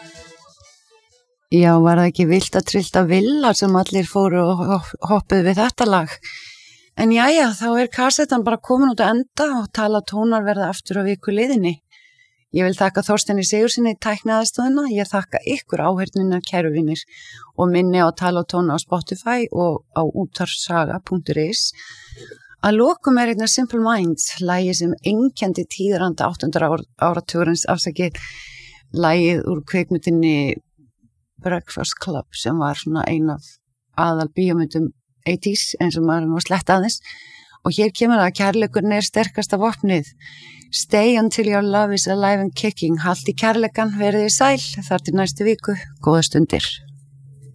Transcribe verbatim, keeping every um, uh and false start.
Já, var það ekki vilt að trillta villa sem allir fóru og hoppuðu við þetta lag? En jæja, þá er kassettan bara komin út að enda og tala tónar verða aftur á viku liðinni. Ég vil þakka Þorsteini Sigurðssyni tækniaðstoðina, ég þakka ykkur áheyrnina kæru vinir og minni á tala og tóna á Spotify og á útvarpssaga punktur is. Að lokum er einna Simple Minds, lagið sem einkenndi tíðaranda áttunda áratugurins afsakið, lagið úr kvikmyndinni Breakfast Club sem var svona ein af aðal bíómyndum áttatíu eins og maður var slett aðeins og hér kemur það að kærleikurinn er sterkasta vopnið. Stay until your love is alive and kicking. Haltu í kærleikan, verið þið sæl, þar til næstu viku, góða stundir.